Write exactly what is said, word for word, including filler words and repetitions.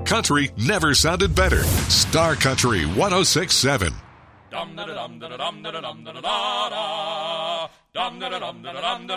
Country never sounded better. Star Country one oh six point seven. Dum da dum da dum da dum da da da da. Dum da dum da dum da